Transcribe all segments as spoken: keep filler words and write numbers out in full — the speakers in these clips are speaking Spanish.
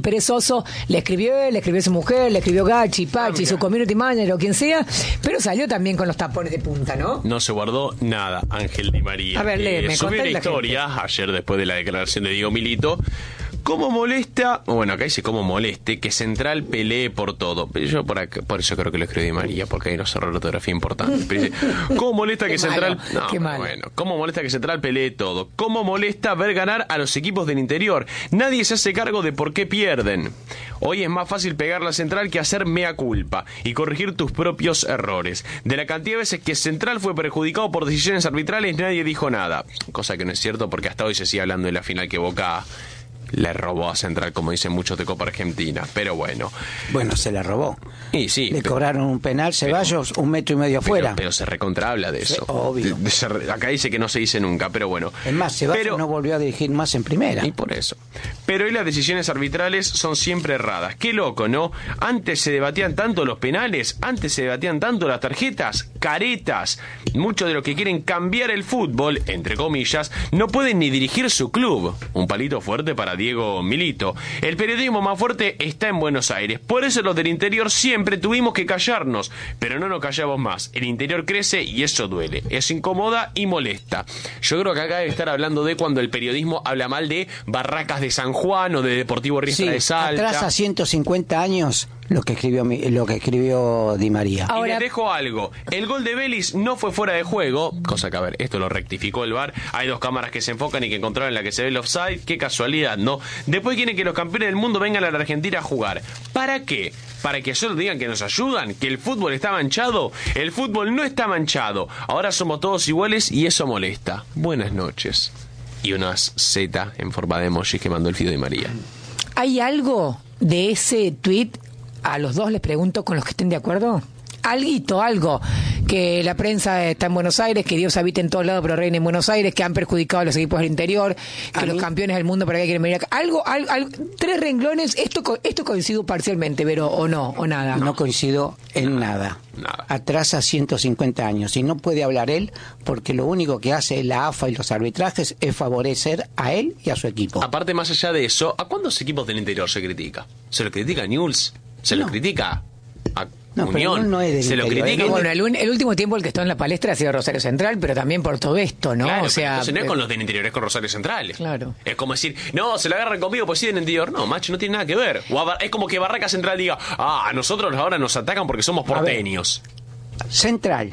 perezoso, le escribió él, le escribió su mujer, le escribió Gachi, Pachi, ah, su community manager o quien sea, pero salió también con los tapones de punta, ¿no? No se guardó nada, Ángel Di María. A ver, léeme, eh, subí la historia gente. ayer después de la declaración de Diego Milito. ¿Cómo molesta? Bueno, acá dice cómo moleste que Central pelee por todo. Pero yo por, acá, por eso creo que lo escribí María, porque hay unos errores de ortografía importantes. Pero dice, ¿cómo molesta que Central... No, Qué malo. Bueno, ¿cómo molesta que Central pelee todo? ¿Cómo molesta ver ganar a los equipos del interior? Nadie se hace cargo de por qué pierden. Hoy es más fácil pegar la Central que hacer mea culpa y corregir tus propios errores. De la cantidad de veces que Central fue perjudicado por decisiones arbitrales, nadie dijo nada. Cosa que no es cierto, porque hasta hoy se sigue hablando de la final que Boca le robó a Central, como dicen muchos de Copa Argentina, pero bueno. Bueno, se la robó. Y sí. Le pero, cobraron un penal, Ceballos, pero, un metro y medio afuera. Pero, pero se recontrahabla de eso. Sí, obvio. De, de ser, acá dice que no se dice nunca, pero bueno. Es más, Ceballos pero, no volvió a dirigir más en primera. Y por eso. Pero hoy las decisiones arbitrales son siempre erradas. Qué loco, ¿no? Antes se debatían tanto los penales, antes se debatían tanto las tarjetas, caretas. Muchos de los que quieren cambiar el fútbol, entre comillas, no pueden ni dirigir su club. Un palito fuerte para Diego Milito. El periodismo más fuerte está en Buenos Aires. Por eso los del interior siempre tuvimos que callarnos, pero no nos callamos más. El interior crece y eso duele. Eso incomoda y molesta. Yo creo que acá debe estar hablando de cuando el periodismo habla mal de Barracas de San Juan o de Deportivo Riestra sí, de Salta. Atrás a ciento cincuenta años lo que escribió lo que escribió Di María. Ahora, y les dejo algo. El gol de Vélez no fue fuera de juego, cosa que, a ver, esto lo rectificó el V A R. Hay dos cámaras que se enfocan y que encontraron la que se ve el offside. Qué casualidad, ¿no? Después quieren que los campeones del mundo vengan a la Argentina a jugar. ¿Para qué? ¿Para que solo digan que nos ayudan? ¿Que el fútbol está manchado? El fútbol no está manchado. Ahora somos todos iguales y eso molesta. Buenas noches. Y unas Z en forma de emojis que mandó el Fido Di María. ¿Hay algo de ese tweet? A los dos les pregunto, con los que estén de acuerdo. Alguito, algo. Que la prensa está en Buenos Aires, que Dios habita en todos lados, pero reina en Buenos Aires, que han perjudicado a los equipos del interior, que a los mí... campeones del mundo para que quieren venir acá. Algo, algo, algo, tres renglones. Esto, esto coincido parcialmente, pero o no, o nada. No, no coincido en nada. nada. Atrasa ciento cincuenta años y no puede hablar él porque lo único que hace la A F A y los arbitrajes es favorecer a él y a su equipo. Aparte, más allá de eso, ¿a cuántos equipos del interior se critica? ¿Se lo critica a Newell's? ¿Se no. lo critica a No, Unión? Pero no es del se interior, lo critica. No, bueno, el, el último tiempo el que está en la palestra ha sido Rosario Central, pero también por todo esto, ¿no? Claro, o sea, entonces no es con los del interior, es con Rosario Central. Claro. Es como decir, no, se la agarran conmigo pues sí del interior. No, macho, no tiene nada que ver. O a, es como que Barraca Central diga, ah, a nosotros ahora nos atacan porque somos porteños. Central,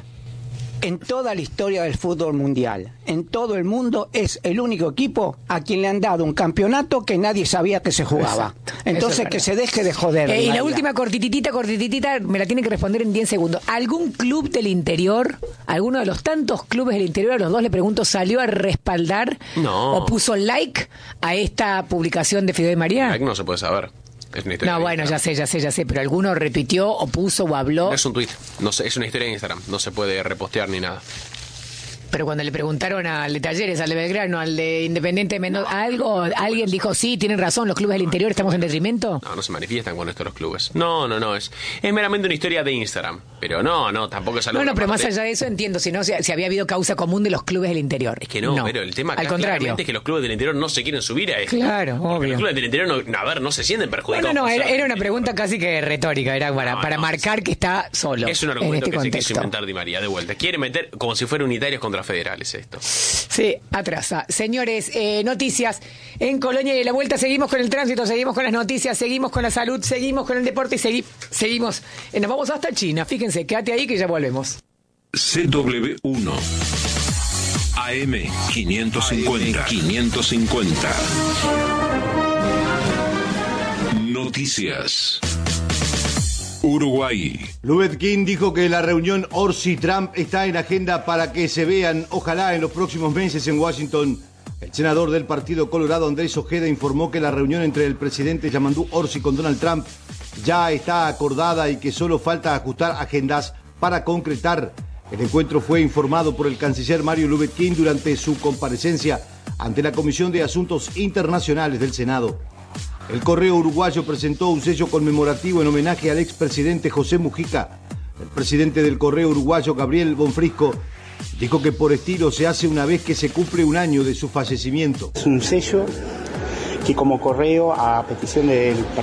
en toda la historia del fútbol mundial, en todo el mundo, es el único equipo a quien le han dado un campeonato que nadie sabía que se jugaba. Exacto. Entonces que se deje de joder. Eh, y la última cortititita, cortititita, me la tiene que responder en diez segundos. ¿Algún club del interior, alguno de los tantos clubes del interior, a los dos le pregunto, salió a respaldar no. o puso like a esta publicación de Fido Di María? Like no se puede saber. Es una historia no, bueno, ya sé, ya sé, ya sé, pero alguno retuiteó o puso o habló. No es un tuit, no sé, es una historia de Instagram, no se puede repostear ni nada. Pero cuando le preguntaron al de Talleres, al de Belgrano, al de Independiente de Mendoza, no, algo, no, alguien dijo, sí, tienen razón, los clubes del interior estamos en detrimento. No, no se manifiestan con esto los clubes. No, no, no, es, es meramente una historia de Instagram. Pero no, no, tampoco es algo. No, no, pero más allá de eso entiendo, si no, si, si había habido causa común de los clubes del interior. Es que no, no. pero el tema al contrario es que los clubes del interior no se quieren subir a esto. Claro, obvio. Los clubes del interior, no, a ver, no se sienten perjudicados. No, no, no, era, era una pregunta casi que retórica, era para, no, para no, marcar que está solo. Es un argumento en este que contexto. se quiso inventar Di María, de vuelta. Quiere meter como si fuera unitarios contra federales esto. Sí, atrasa. Señores, eh, noticias en Colonia y en la vuelta. Seguimos con el tránsito, seguimos con las noticias, seguimos con la salud, seguimos con el deporte y segui- seguimos. Eh, nos vamos hasta China. Fíjense, quédate ahí que ya volvemos. C W uno A M quinientos cincuenta. quinientos cincuenta. Noticias. Uruguay. Lubetkin dijo que la reunión Orsi-Trump está en agenda para que se vean, ojalá, en los próximos meses en Washington. El senador del Partido Colorado, Andrés Ojeda, informó que la reunión entre el presidente Yamandu Orsi con Donald Trump ya está acordada y que solo falta ajustar agendas para concretar. El encuentro fue informado por el canciller Mario Lubetkin durante su comparecencia ante la Comisión de Asuntos Internacionales del Senado. El Correo Uruguayo presentó un sello conmemorativo en homenaje al expresidente José Mujica. El presidente del Correo Uruguayo, Gabriel Bonfrisco, dijo que por estilo se hace una vez que se cumple un año de su fallecimiento. Es un sello que como Correo, a petición del